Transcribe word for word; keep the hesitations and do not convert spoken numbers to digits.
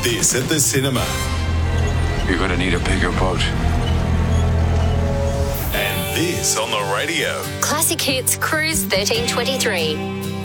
This at the cinema. You're going to need a bigger boat. And this on the radio. Classic Hits Cruise thirteen twenty-three.